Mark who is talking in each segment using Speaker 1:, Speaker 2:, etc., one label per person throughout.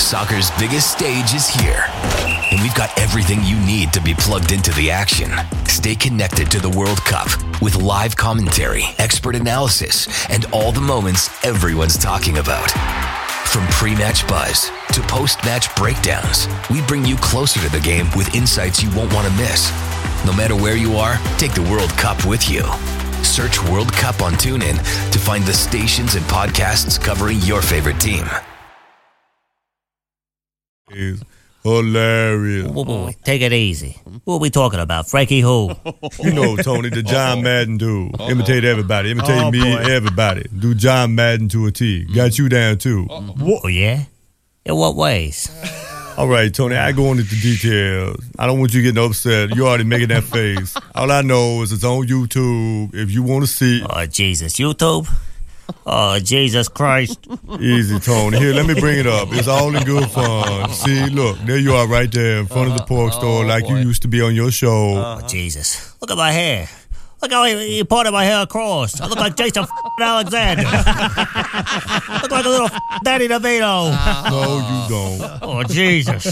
Speaker 1: Soccer's biggest stage is here, and we've got everything you need to be plugged into the action. Stay connected to the World Cup with live commentary, expert analysis, and all the moments everyone's talking about. From pre-match buzz to post-match breakdowns, we bring you closer to the game with insights you won't want to miss. No matter where you are, take the World Cup with you. Search World Cup on TuneIn to find the stations and podcasts covering your favorite team.
Speaker 2: Is hilarious.
Speaker 3: Whoa, take it easy. What are we talking about? Frankie who?
Speaker 2: You know, Tony, the John Madden dude. Imitate everybody. Imitate me, everybody. Do John Madden to a T. Got you down, too.
Speaker 3: Oh, yeah? In what ways?
Speaker 2: All right, Tony, I go into the details. I don't want you getting upset. You already making that face. All I know is it's on YouTube. If you want to see...
Speaker 3: Oh, Jesus. YouTube? Oh, Jesus Christ.
Speaker 2: Easy, Tony. Here, let me bring it up. It's all in good fun. See, look, there you are right there in front of the pork store like you used to be on your show.
Speaker 3: Oh, Jesus. Look at my hair. Look how he parted my hair across. I look like Jason Alexander. Look like a little Danny DeVito.
Speaker 2: No, you don't.
Speaker 3: Oh, Jesus.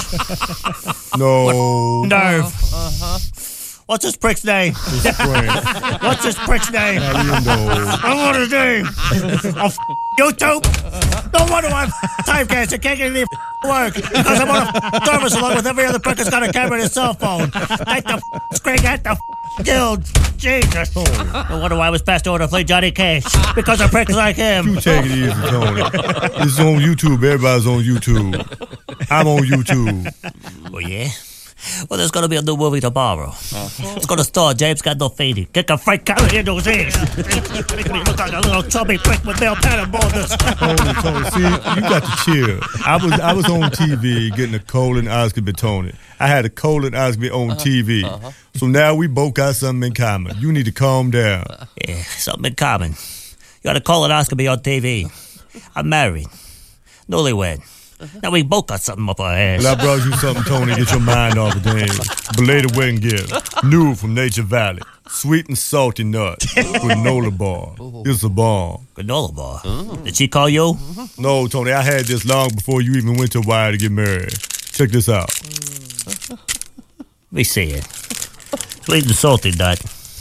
Speaker 2: No.
Speaker 3: Nerve. What's this prick's name? What's this prick's name?
Speaker 2: How you know?
Speaker 3: I want his name. On YouTube. No wonder why typecasting can't get any work. Because I'm on a service along with every other prick that's got a camera and a cell phone. Take the screen at the guild. Jesus. No wonder why I was passed over to play Johnny Cash. Because of pricks like him.
Speaker 2: You take it easy, Tony. It's on YouTube. Everybody's on YouTube. I'm on YouTube.
Speaker 3: Oh, yeah? Well, there's going to be a new movie tomorrow. It's going to star James Gandolfini. Kick a Frank Kelly into his ears. Make me look like a little chubby prick with Bill Tannenbaum.
Speaker 2: Tony, see, you got to chill. I was on TV getting a colon Oscar Tony. I had a colon Oscar on TV. So now we both got something in common. You need to calm down.
Speaker 3: Yeah, something in common. You got a colonoscopy on TV. I'm married. Newlywed. Now we both got something up our ass.
Speaker 2: Well, I brought you something, Tony, to get your mind off of things. Belated wedding gift. New from Nature Valley. Sweet and salty nut. Granola bar. It's a bomb.
Speaker 3: Granola bar? Did she call you?
Speaker 2: No, Tony, I had this long before you even went to Wire to get married. Check this out.
Speaker 3: Let me see it. Sweet and salty nut.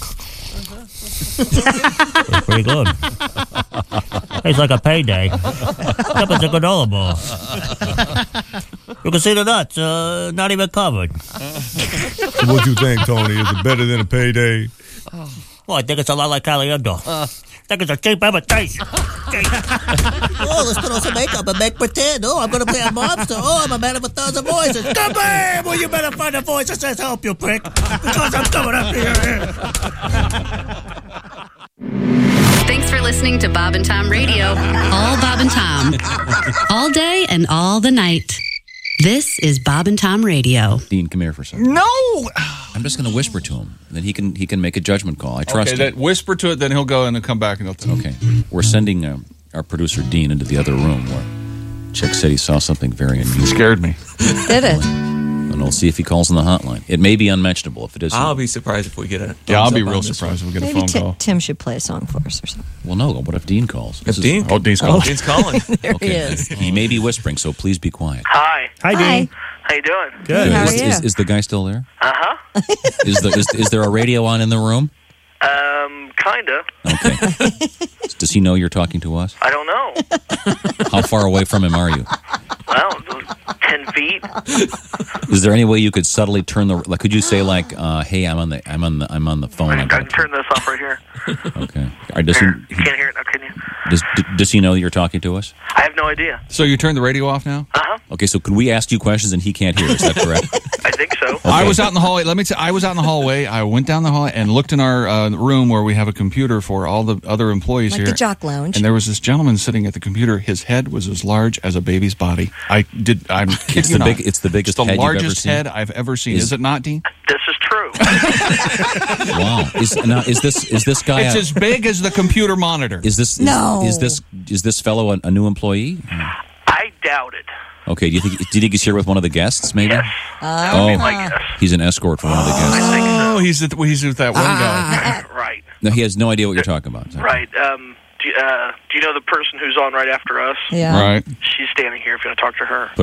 Speaker 3: That's pretty good. Tastes like a payday. Except it's a granola bar. You can see the nuts, not even covered.
Speaker 2: So what you think, Tony? Is it better than a payday?
Speaker 3: Well, I think it's a lot like Caliendo. I think it's a cheap imitation. Oh, let's put on some makeup and make pretend. Oh, I'm going to play a mobster. Oh, I'm a man of 1,000 voices. Come here! Well, you better find a voice that says help, you prick. Because I'm coming up here.
Speaker 4: Thanks for listening to Bob and Tom Radio. All Bob and Tom. All day and all the night. This is Bob and Tom Radio.
Speaker 5: Dean, come here for a second.
Speaker 6: No!
Speaker 5: I'm just going to whisper to him. Then he can make a judgment call. I trust him.
Speaker 6: Whisper to it, then he'll go and he'll come back and he'll tell
Speaker 5: Okay. We're sending our producer, Dean, into the other room where Chick said he saw something very unusual.
Speaker 6: Scared me.
Speaker 7: Did it?
Speaker 5: And we'll see if he calls on the hotline. It may be unmentionable. If it is,
Speaker 8: I'll be surprised if we get a.
Speaker 6: Yeah, I'll be real surprised if we get a phone call.
Speaker 7: Tim should play a song for us or something.
Speaker 5: Well, no. What if Dean calls?
Speaker 8: Dean?
Speaker 6: Oh, Dean's calling.
Speaker 8: Dean's calling.
Speaker 7: There he is.
Speaker 5: He may be whispering, so please be quiet.
Speaker 9: Hi.
Speaker 3: Hi, Dean.
Speaker 9: How you doing?
Speaker 3: Good.
Speaker 7: How are you?
Speaker 5: Is the guy still there?
Speaker 9: Uh-huh.
Speaker 5: Is there a radio on in the room?
Speaker 9: Kinda.
Speaker 5: Okay. Does he know you're talking to us?
Speaker 9: I don't know.
Speaker 5: How far away from him are you?
Speaker 9: Well, 10 feet.
Speaker 5: Is there any way you could subtly turn the? Like, could you say like, "Hey, I'm on the phone."
Speaker 9: I can turn this off right here.
Speaker 5: Okay.
Speaker 9: You can't hear it now, can you?
Speaker 5: Does he know that you're talking to us?
Speaker 9: I have no idea.
Speaker 6: So you turned the radio off now?
Speaker 9: Uh-huh.
Speaker 5: Okay, so could we ask you questions and he can't hear? Is that correct?
Speaker 9: I think so.
Speaker 5: Okay.
Speaker 6: I was out in the hallway. Let me tell you, I was out in the hallway. I went down the hallway and looked in our room where we have a computer for all the other employees
Speaker 7: Like
Speaker 6: here.
Speaker 7: the Jock Lounge.
Speaker 6: And there was this gentleman sitting at the computer. His head was as large as a baby's body. I'm kidding you not.
Speaker 5: It's the biggest
Speaker 6: It's the
Speaker 5: head you've ever
Speaker 6: largest
Speaker 5: seen?
Speaker 6: head I've ever seen. Is it not, Dean?
Speaker 9: This is true.
Speaker 5: Wow. Is this guy?
Speaker 6: It's as big as the computer monitor.
Speaker 5: Is this fellow a new employee?
Speaker 9: I doubt it.
Speaker 5: Okay. Do you think he's here with one of the guests? Maybe.
Speaker 9: Yes. That would be my guess.
Speaker 5: He's an escort for one of the guests.
Speaker 9: I think so.
Speaker 6: Oh, he's with that one guy.
Speaker 9: Right.
Speaker 5: No, he has no idea what you're talking about.
Speaker 9: Right. Do you know the person who's on right after us?
Speaker 7: Yeah.
Speaker 6: Right.
Speaker 9: She's standing here if you want to talk to her.